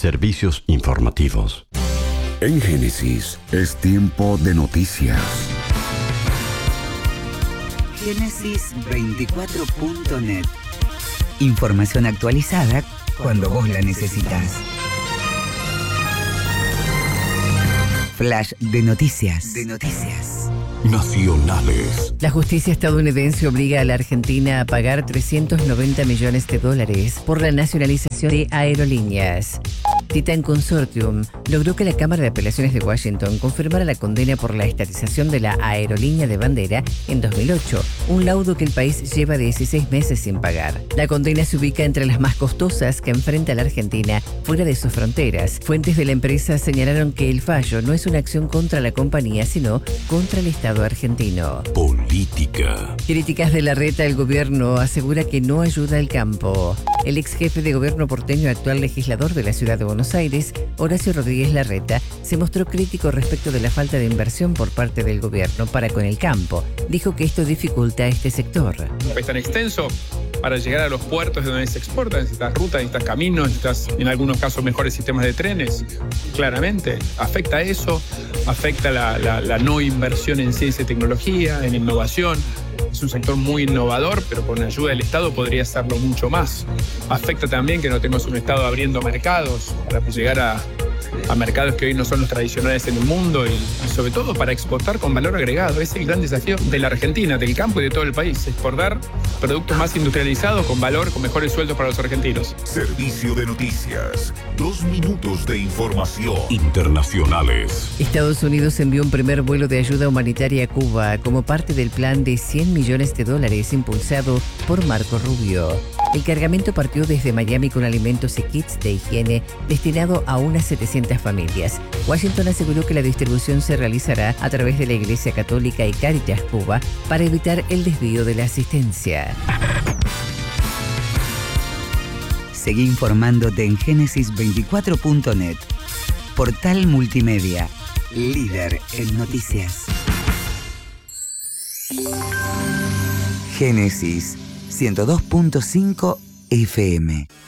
servicios informativos. En Génesis es tiempo de noticias. Génesis24.net. Información actualizada cuando vos la necesitas. Flash de noticias. Nacionales. La justicia estadounidense obliga a la Argentina a pagar $390 millones por la nacionalización de aerolíneas. Titan Consortium logró que la Cámara de Apelaciones de Washington confirmara la condena por la estatización de la aerolínea de bandera en 2008, un laudo que el país lleva 16 meses sin pagar. La condena se ubica entre las más costosas que enfrenta la Argentina fuera de sus fronteras. Fuentes de la empresa señalaron que el fallo no es una acción contra la compañía, sino contra el Estado argentino. Política. Críticas de Larreta, el gobierno asegura que no ayuda al campo. El ex jefe de gobierno porteño, actual legislador de la ciudad de Buenos Aires, Horacio Rodríguez Larreta, se mostró crítico respecto de la falta de inversión por parte del gobierno para con el campo. Dijo que esto dificulta a este sector. Es tan extenso, para llegar a los puertos de donde se exporta, necesitas rutas, necesitas caminos, necesitas en algunos casos mejores sistemas de trenes. Claramente, afecta eso, afecta la no inversión en ciencia y tecnología, en innovación. Es un sector muy innovador, pero con ayuda del Estado podría hacerlo mucho más. Afecta también que no tenemos un Estado abriendo mercados para llegar a mercados que hoy no son los tradicionales en el mundo y sobre todo para exportar con valor agregado. Es el gran desafío de la Argentina, del campo y de todo el país. Exportar productos más industrializados con valor, con mejores sueldos para los argentinos. Servicio de noticias. 2 minutos de información. Internacionales. Estados Unidos envió un primer vuelo de ayuda humanitaria a Cuba como parte del plan de $100 millones impulsado por Marco Rubio. El cargamento partió desde Miami con alimentos y kits de higiene destinado a unas 700 familias. Washington aseguró que la distribución se realizará a través de la Iglesia Católica y Cáritas Cuba para evitar el desvío de la asistencia. Seguí informándote en Génesis24.net. Portal multimedia, líder en noticias. Génesis 102.5 FM.